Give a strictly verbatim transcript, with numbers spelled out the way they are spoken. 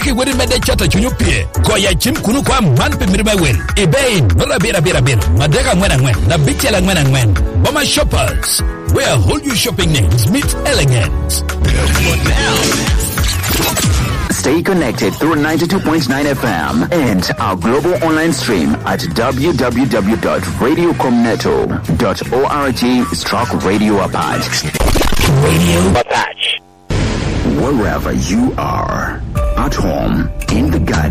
Waki wori mede chata chunyu pie. Koya chim kunu kwa manpe mirima wel. Ebei nora bira bira bira. Madega ngwena ngwen. Na bichela ngwena ngwen. Boma Shoppers, where whole you shopping needs meet elegance. Stay connected through ninety-two point nine F M and our global online stream at w w w dot radio comneto dot org stroke radio Apache. Radio Apache. Wherever you are, at home, in the garden.